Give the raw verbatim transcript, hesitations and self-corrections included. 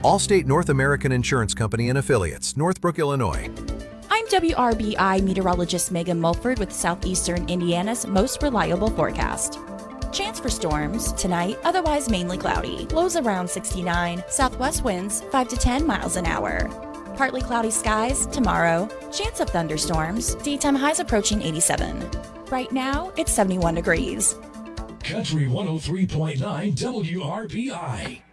Allstate North American Insurance Company and Affiliates, Northbrook, Illinois. I'm W R B I meteorologist Megan Mulford with Southeastern Indiana's most reliable forecast. Chance for storms tonight, otherwise mainly cloudy. Lows around sixty-nine, southwest winds five to ten miles an hour. Partly cloudy skies tomorrow, chance of thunderstorms, daytime highs approaching eighty-seven. Right now, it's seventy-one degrees. Country one oh three point nine W R B I.